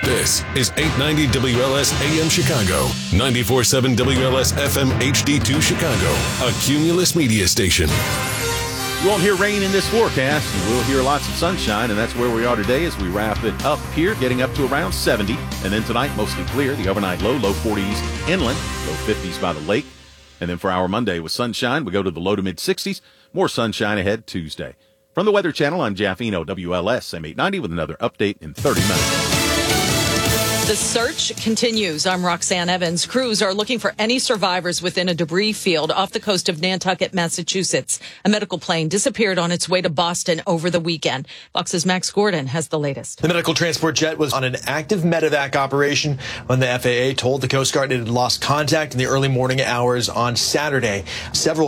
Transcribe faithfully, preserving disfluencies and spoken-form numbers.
This is eight ninety W L S A M Chicago, ninety-four point seven W L S F M H D two Chicago, a Cumulus media station. You won't hear rain in this forecast. You will hear lots of sunshine, and that's where we are today as we wrap it up here, getting up to around seventy. And then tonight, mostly clear. The overnight low, low forties inland, low fifties by the lake. And then for our Monday with sunshine, we go to the low to mid sixties. More sunshine ahead Tuesday. From the Weather Channel, I'm Jaffino, W L S M eight ninety, with another update in thirty minutes. The search continues. I'm Roxanne Evans. Crews are looking for any survivors within a debris field off the coast of Nantucket, Massachusetts. A medical plane disappeared on its way to Boston over the weekend. Fox's Max Gordon has the latest. The medical transport jet was on an active medevac operation when the F A A told the Coast Guard it had lost contact in the early morning hours on Saturday. Several